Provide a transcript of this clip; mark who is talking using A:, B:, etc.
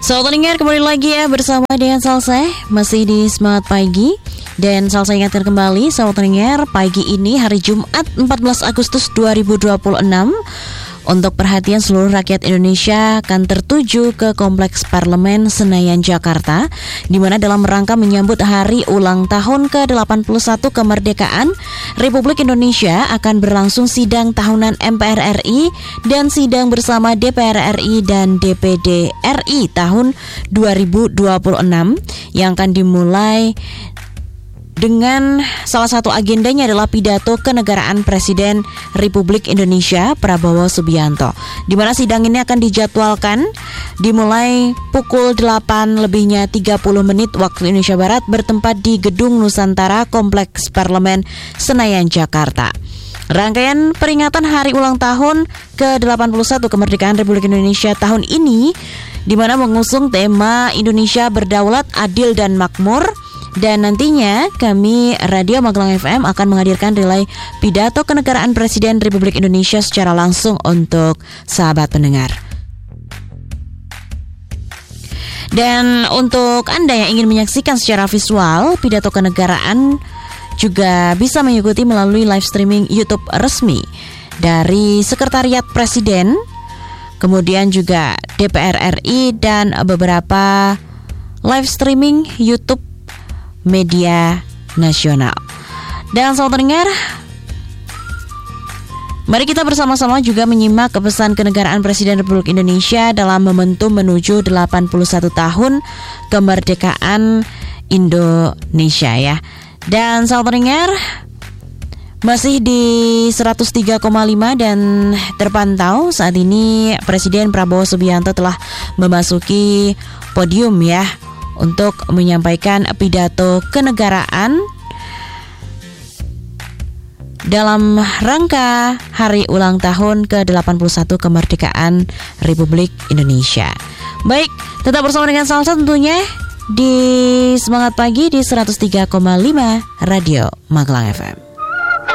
A: Sobat pendengar, kembali lagi ya bersama dengan Salsa, masih di Semangat Pagi. Dan Salsa ingatkan kembali, sobat pendengar, pagi ini hari Jumat 14 Agustus 2026, untuk perhatian seluruh rakyat Indonesia akan tertuju ke Kompleks Parlemen Senayan, Jakarta, di mana dalam rangka menyambut hari ulang tahun ke-81 kemerdekaan Republik Indonesia akan berlangsung sidang tahunan MPR RI dan sidang bersama DPR RI dan DPD RI tahun 2026 yang akan dimulai dengan salah satu agendanya adalah pidato kenegaraan Presiden Republik Indonesia Prabowo Subianto, di mana sidang ini akan dijadwalkan dimulai pukul 8 lebihnya 30 menit waktu Indonesia Barat bertempat di Gedung Nusantara Kompleks Parlemen Senayan, Jakarta. Rangkaian peringatan hari ulang tahun ke-81 kemerdekaan Republik Indonesia tahun ini, di mana mengusung tema Indonesia Berdaulat, Adil dan Makmur. Dan nantinya kami Radio Magelang FM akan menghadirkan relay pidato kenegaraan Presiden Republik Indonesia secara langsung untuk sahabat pendengar. Dan untuk Anda yang ingin menyaksikan secara visual pidato kenegaraan juga bisa mengikuti melalui live streaming YouTube resmi dari Sekretariat Presiden, kemudian juga DPR RI dan beberapa live streaming YouTube media nasional. Dan sobat pendengar, mari kita bersama-sama juga menyimak pesan kenegaraan Presiden Republik Indonesia dalam momentum menuju 81 tahun kemerdekaan Indonesia ya. Dan sobat pendengar, masih di 103,5 dan terpantau saat ini Presiden Prabowo Subianto telah memasuki podium ya untuk menyampaikan pidato kenegaraan dalam rangka hari ulang tahun ke-81 kemerdekaan Republik Indonesia. Baik, tetap bersama dengan Salsa tentunya di Semangat Pagi di 103,5 Radio Magelang FM.